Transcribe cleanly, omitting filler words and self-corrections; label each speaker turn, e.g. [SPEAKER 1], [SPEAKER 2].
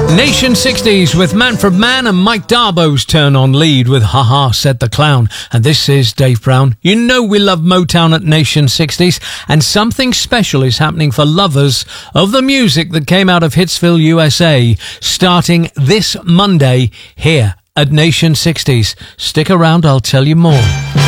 [SPEAKER 1] Nation 60s with Manfred Mann and Mike Darbo's turn on lead with Ha Ha Said the Clown. And this is Dave Brown. You know we love Motown at Nation 60s, and something special is happening for lovers of the music that came out of Hitsville, USA, starting this Monday here at Nation 60s. Stick around, I'll tell you more.